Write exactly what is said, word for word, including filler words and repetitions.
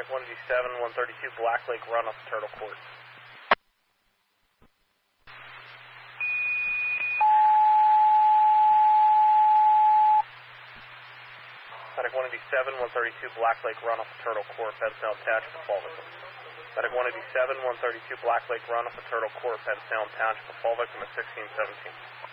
Medic one D seven, one thirty-two Black Lake Run off Turtle Court. Medic one eighty-seven, one thirty-two Black Lake Run off Turtle Court, Ped Sound Township of Fall Victim. Medic one eighty-seven, one thirty-two Black Lake Run off Turtle Court, Ped Sound Township of Fall Victim at sixteen seventeen.